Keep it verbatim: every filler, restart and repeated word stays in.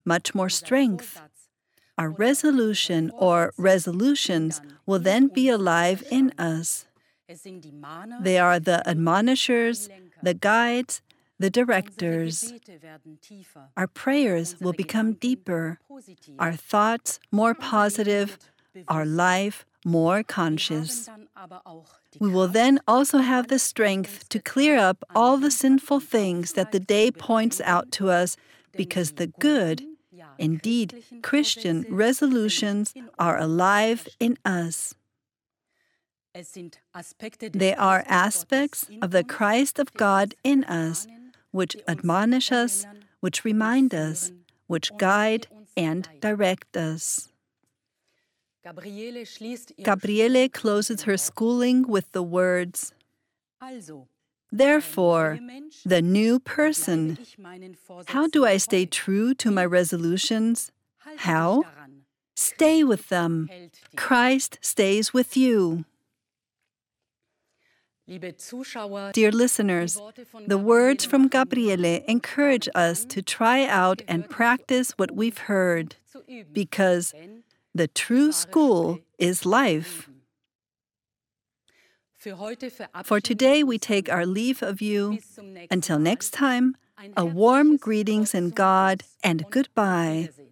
much more strength. Our resolution or resolutions will then be alive in us. They are the admonishers, the guides, the directors. Our prayers will become deeper, our thoughts more positive, our life more conscious. We will then also have the strength to clear up all the sinful things that the day points out to us, because the good, indeed Christian resolutions are alive in us. They are aspects of the Christ of God in us, which admonish us, which remind us, which guide and direct us. Gabriele closes her schooling with the words, "Therefore, the new person. How do I stay true to my resolutions? How? Stay with them. Christ stays with you." Dear listeners, the words from Gabriele encourage us to try out and practice what we've heard, because the true school is life. For today, we take our leave of you. Until next time, a warm greetings in God and goodbye.